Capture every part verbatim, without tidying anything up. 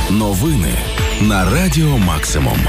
Новини на Радіо Максимум.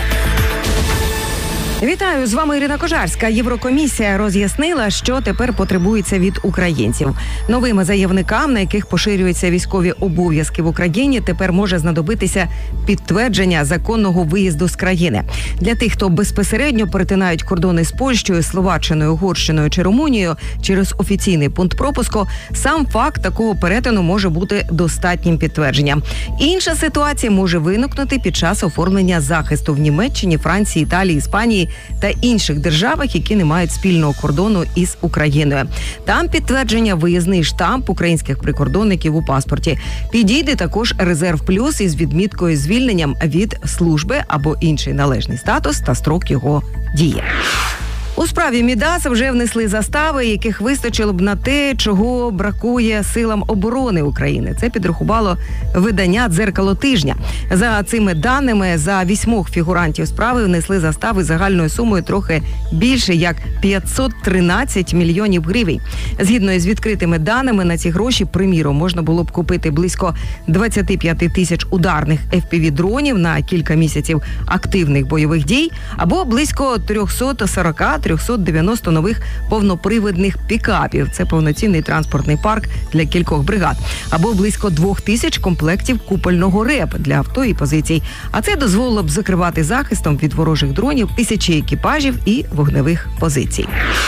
Вітаю, з вами Ірина Кожарська. Єврокомісія роз'яснила, що тепер потребується від українців. Новим заявникам, на яких поширюються військові обов'язки в Україні, тепер може знадобитися підтвердження законного виїзду з країни. Для тих, хто безпосередньо перетинають кордони з Польщею, Словаччиною, Угорщиною чи Румунією через офіційний пункт пропуску, сам факт такого перетину може бути достатнім підтвердженням. Інша ситуація може виникнути під час оформлення захисту в Німеччині, Франції, Італії, Іспанії та інших державах, які не мають спільного кордону із Україною. Там підтвердження виїзний штамп українських прикордонників у паспорті. Підійде також резерв плюс із відміткою звільненням від служби або інший належний статус та строк його дії. У справі Мідас вже внесли застави, яких вистачило б на те, чого бракує силам оборони України. Це підрахувало видання «Дзеркало тижня». За цими даними, за вісьмох фігурантів справи внесли застави загальною сумою трохи більше як п'ятсот тринадцять мільйонів гривень. Згідно із відкритими даними, на ці гроші, приміром, можна було б купити близько двадцять п'ять тисяч ударних еф пі ві-дронів на кілька місяців активних бойових дій, або близько триста сорок - триста дев'яносто нових повнопривідних пікапів. Це повноцінний транспортний парк для кількох бригад. Або близько двох тисяч комплектів купольного РЕП для авто і позицій. А це дозволило б закривати захистом від ворожих дронів тисячі екіпажів і вогневих позицій.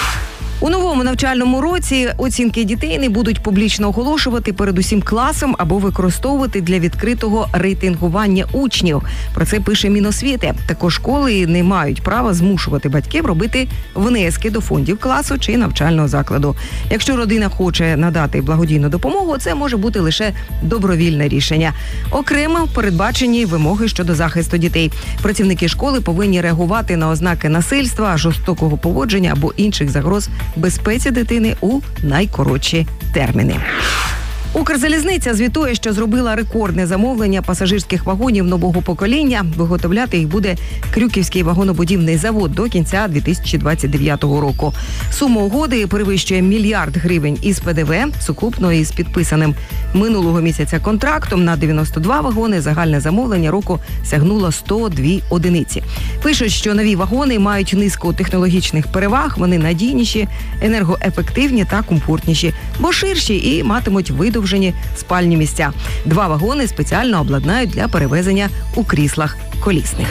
У новому навчальному році оцінки дітей не будуть публічно оголошувати перед усім класом або використовувати для відкритого рейтингування учнів. Про це пише Міносвіти. Також школи не мають права змушувати батьків робити внески до фондів класу чи навчального закладу. Якщо родина хоче надати благодійну допомогу, це може бути лише добровільне рішення. Окремо передбачені вимоги щодо захисту дітей. Працівники школи повинні реагувати на ознаки насильства, жорстокого поводження або інших загроз безпеці дитини у найкоротші терміни. Укрзалізниця звітує, що зробила рекордне замовлення пасажирських вагонів нового покоління. Виготовляти їх буде Крюківський вагонобудівний завод до кінця дві тисячі двадцять дев'ятого року. Сума угоди перевищує мільярд гривень із пе де ве. Сукупно із підписаним минулого місяця контрактом на дев'яносто два вагони загальне замовлення року сягнуло сто дві одиниці. Пишуть, що нові вагони мають низку технологічних переваг, вони надійніші, енергоефективні та комфортніші, бо ширші і матимуть виду спальні місця. Два вагони спеціально обладнають для перевезення у кріслах колісних.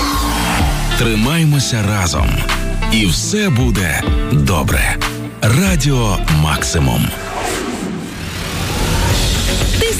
Тримаймося разом. І все буде добре. Радіо Максимум.